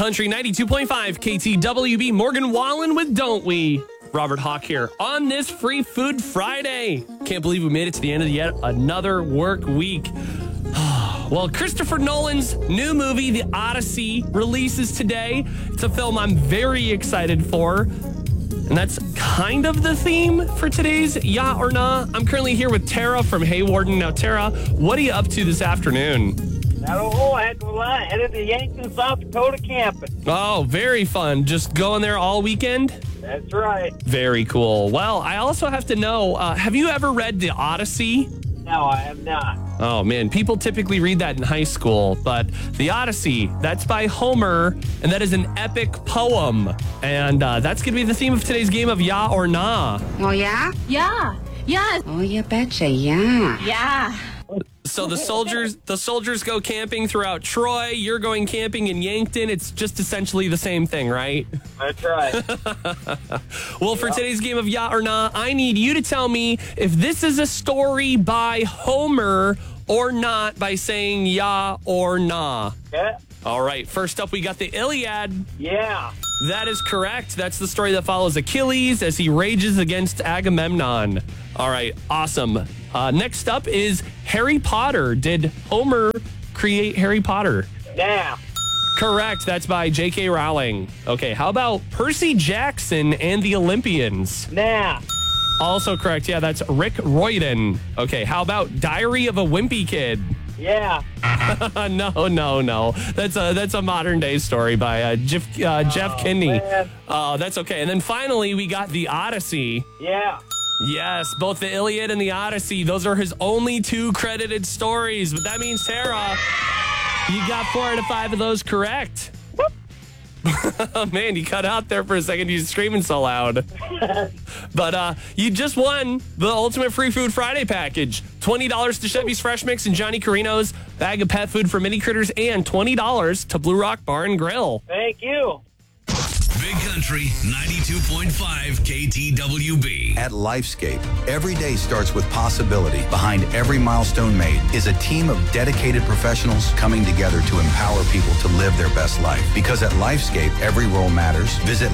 Country 92.5 KTWB. Morgan Wallen with Don't We? Robert Hawk here on this Free Food Friday. Can't believe we made it to the end of yet another work week. Well, Christopher Nolan's new movie, The Odyssey, releases today. It's a film I'm very excited for. And that's kind of the theme for today's Yeah or Nah. I'm currently here with Tara from Haywarden. Now, Tara, what are you up to this afternoon? I don't know. I had to headed to Yankton, South Dakota camping. Oh, very fun. Just going there all weekend? That's right. Very cool. Well, I also have to know, have you ever read The Odyssey? No, I have not. Oh, man. People typically read that in high school, but The Odyssey, that's by Homer, and that is an epic poem. And that's going to be the theme of today's game of Yeah or Nah. Oh, yeah? Yeah. Yeah. Oh, you betcha, yeah. Yeah. So the soldiers go camping throughout Troy. You're going camping in Yankton. It's just essentially the same thing, right? That's right. Well, for today's game of Yeah or Nah, I need you to tell me if this is a story by Homer or not by saying yeah or nah. Yeah. All right, first up, we got the Iliad. Yeah. That is correct. That's the story that follows Achilles as he rages against Agamemnon. All right, awesome. Next up is Harry Potter. Did Homer create Harry Potter? Nah. Correct. That's by J.K. Rowling. Okay, how about Percy Jackson and the Olympians? Nah. Also correct. Yeah, that's Rick Riordan. Okay, how about Diary of a Wimpy Kid? Yeah. No. That's a modern day story by Jeff Kinney. Man. That's okay. And then finally, we got The Odyssey. Yeah. Yes, both the Iliad and the Odyssey. Those are his only two credited stories. But that means, Tara, you got 4 out of 5 of those correct. Man, you cut out there for a second. You screaming so loud. But you just won the Ultimate Free Food Friday package. $20 to Chevy's Fresh Mix and Johnny Carino's bag of pet food for mini critters, and $20 to Blue Rock Bar and Grill. Thank you. Big Country 92.5 KTWB. At Lifescape, every day starts with possibility. Behind every milestone made is a team of dedicated professionals coming together to empower people to live their best life. Because at Lifescape, every role matters. Visit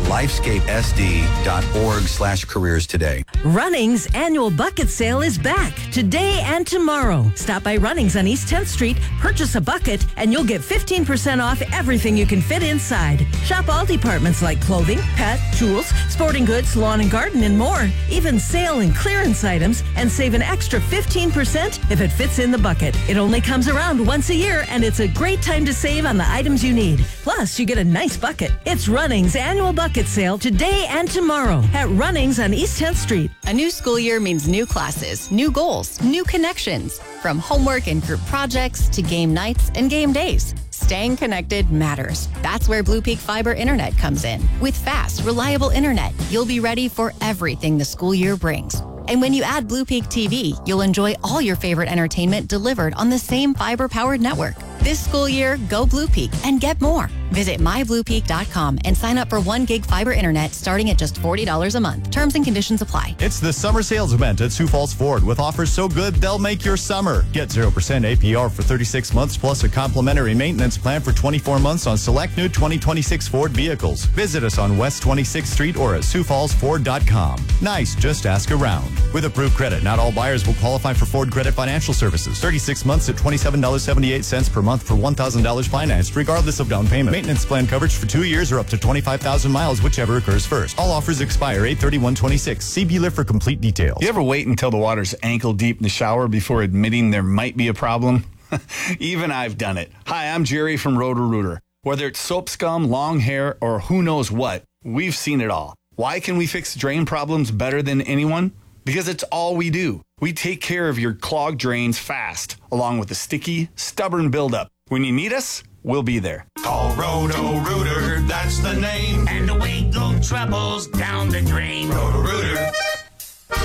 lifescapesd.org/careers today. Runnings annual bucket sale is back today and tomorrow. Stop by Runnings on East 10th Street, purchase a bucket, and you'll get 15% off everything you can fit inside. Shop all departments like clothing, pet, tools, sporting goods, lawn and garden, and more. Even sale and clearance items, and save an extra 15% if it fits in the bucket. It only comes around once a year, and it's a great time to save on the items you need. Plus, you get a nice bucket. It's Runnings annual bucket sale today and tomorrow at Runnings on East 10th Street. A new school year means new classes, new goals, new connections. From homework and group projects to game nights and game days. Staying connected matters. That's where Blue Peak Fiber Internet comes in. With fast, reliable internet, you'll be ready for everything the school year brings. And when you add Blue Peak TV, you'll enjoy all your favorite entertainment delivered on the same fiber-powered network. This school year, go Blue Peak and get more. Visit mybluepeak.com and sign up for 1 gig fiber internet starting at just $40 a month. Terms and conditions apply. It's the summer sales event at Sioux Falls Ford with offers so good they'll make your summer. Get 0% APR for 36 months plus a complimentary maintenance plan for 24 months on select new 2026 Ford vehicles. Visit us on West 26th Street or at SiouxFallsFord.com. Nice, just ask around. With approved credit, not all buyers will qualify for Ford Credit Financial Services. 36 months at $27.78 per month for $1,000 financed, regardless of down payment. Maintenance plan coverage for 2 years or up to 25,000 miles, whichever occurs first. All offers expire 8/31/26. See dealer for complete details. You ever wait until the water's ankle deep in the shower before admitting there might be a problem? Even I've done it. Hi, I'm Jerry from Roto-Rooter. Whether it's soap scum, long hair, or who knows what, we've seen it all. Why can we fix drain problems better than anyone? Because it's all we do. We take care of your clogged drains fast, along with the sticky, stubborn buildup. When you need us, we'll be there. Call Roto-Rooter, that's the name. And away go troubles down the drain. Roto-Rooter.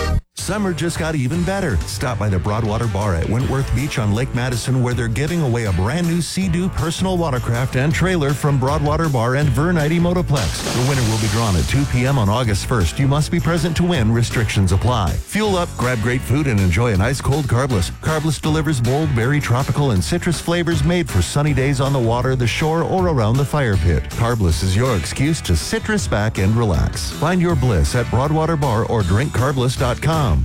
Summer just got even better. Stop by the Broadwater Bar at Wentworth Beach on Lake Madison, where they're giving away a brand new Sea-Doo personal watercraft and trailer from Broadwater Bar and Vernite Motoplex. The winner will be drawn at 2 p.m. on August 1st. You must be present to win. Restrictions apply. Fuel up, grab great food, and enjoy an ice-cold Carbless. Carbless delivers bold, berry, tropical, and citrus flavors made for sunny days on the water, the shore, or around the fire pit. Carbless is your excuse to citrus back and relax. Find your bliss at Broadwater Bar or drinkcarbless.com.